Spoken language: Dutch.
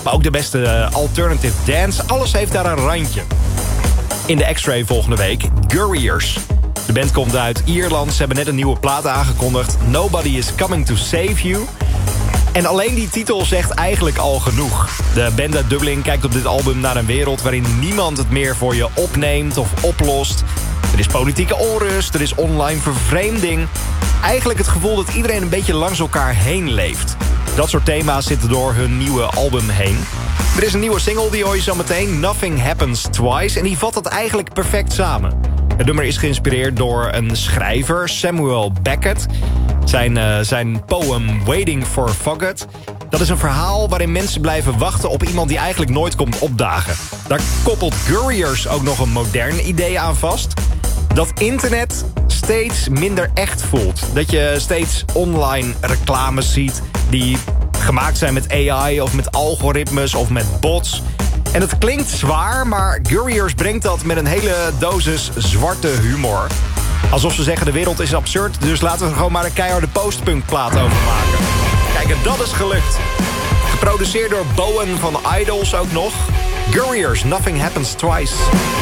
Maar ook de beste alternative dance. Alles heeft daar een randje. In de X-Ray volgende week, Gurriers. De band komt uit Ierland. Ze hebben net een nieuwe plaat aangekondigd. Nobody is coming to save you. En alleen die titel zegt eigenlijk al genoeg. De band uit Dublin kijkt op dit album naar een wereld waarin niemand het meer voor je opneemt of oplost. Er is politieke onrust, er is online vervreemding. Eigenlijk het gevoel dat iedereen een beetje langs elkaar heen leeft. Dat soort thema's zitten door hun nieuwe album heen. Er is een nieuwe single, die hoor je zo meteen, Nothing Happens Twice. En die vat dat eigenlijk perfect samen. Het nummer is geïnspireerd door een schrijver, Samuel Beckett. Zijn poem Waiting for Foghat. Dat is een verhaal waarin mensen blijven wachten op iemand die eigenlijk nooit komt opdagen. Daar koppelt Gurriers ook nog een modern idee aan vast. Dat internet steeds minder echt voelt. Dat je steeds online reclames ziet die gemaakt zijn met AI of met algoritmes of met bots. En het klinkt zwaar, maar Gurriers brengt dat met een hele dosis zwarte humor. Alsof ze zeggen de wereld is absurd, dus laten we er gewoon maar een keiharde postpunkplaat over maken. Kijk, en dat is gelukt. Geproduceerd door Bowen van Idols ook nog. Gurriers, Nothing Happens Twice.